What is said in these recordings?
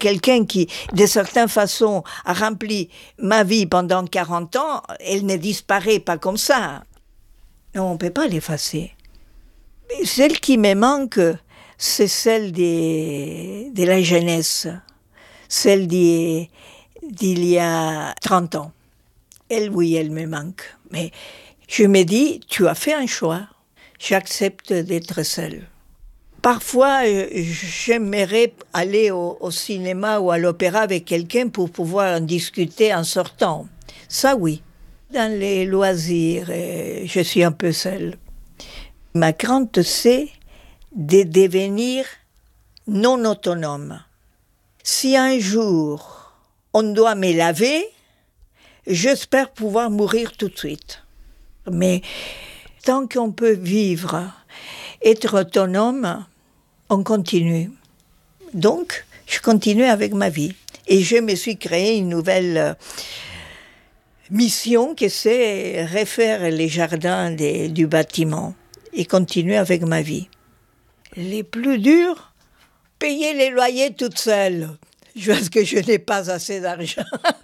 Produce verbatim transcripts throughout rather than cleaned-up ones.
quelqu'un qui, de certaines façons, a rempli ma vie pendant quarante ans, elle ne disparaît pas comme ça. Non, on ne peut pas l'effacer. Mais celle qui me manque, c'est celle des, de la jeunesse, celle d'il, d'il y a trente ans. Elle, oui, elle me manque. Mais je me dis, tu as fait un choix. J'accepte d'être seule. Parfois, j'aimerais aller au, au cinéma ou à l'opéra avec quelqu'un pour pouvoir en discuter en sortant. Ça, oui. Dans les loisirs, je suis un peu seule. Ma crainte, c'est de devenir non autonome. Si un jour, on doit me laver, j'espère pouvoir mourir tout de suite. Mais tant qu'on peut vivre, être autonome, on continue. Donc, je continue avec ma vie. Et je me suis créé une nouvelle mission qui c'est refaire les jardins des, du bâtiment et continuer avec ma vie. Les plus durs, payer les loyers toute seule, parce que je n'ai pas assez d'argent.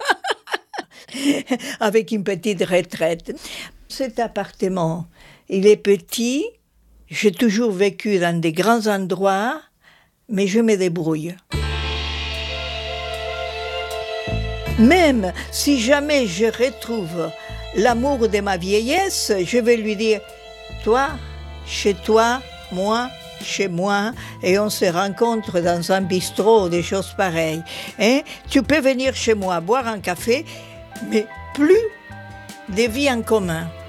Avec une petite retraite. Cet appartement, il est petit, j'ai toujours vécu dans des grands endroits, mais je me débrouille. Même si jamais je retrouve l'amour de ma vieillesse, je vais lui dire, toi, chez toi, moi, chez moi, et on se rencontre dans un bistrot, des choses pareilles. Hein? Tu peux venir chez moi boire un café, mais plus de vie en commun.